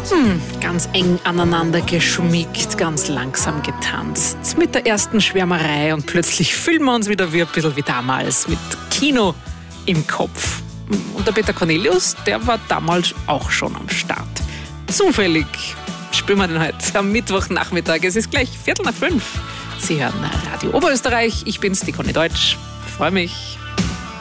Ganz eng aneinander geschmiegt, ganz langsam getanzt. Mit der ersten Schwärmerei und plötzlich fühlen wir uns wieder wie ein bisschen wie damals, mit Kino im Kopf. Und der Peter Cornelius, der war damals auch schon am Start. Zufällig spielen wir den heute am Mittwochnachmittag. Es ist gleich 4:45. Sie hören Radio Oberösterreich. Ich bin's, die Conny Deutsch. Freue mich.